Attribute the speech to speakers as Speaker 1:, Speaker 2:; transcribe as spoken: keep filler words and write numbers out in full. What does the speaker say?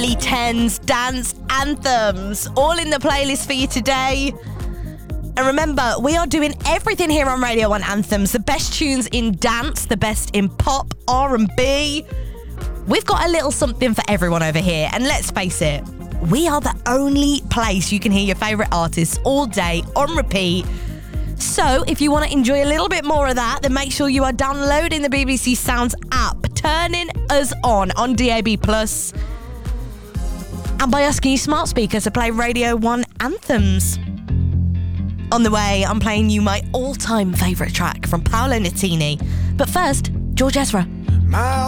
Speaker 1: early tens dance anthems, all in the playlist for you today. And remember, we are doing everything here on Radio one Anthems. The best tunes in dance, the best in pop, R and B. We've got a little something for everyone over here. And let's face it, we are the only place you can hear your favourite artists all day on repeat. So if you want to enjoy a little bit more of that, then make sure you are downloading the B B C Sounds app, turning us on on D A B plus, and by asking your smart speaker to play Radio one Anthems. On the way, I'm playing you my all-time favourite track from Paolo Nutini. But first, George Ezra.
Speaker 2: My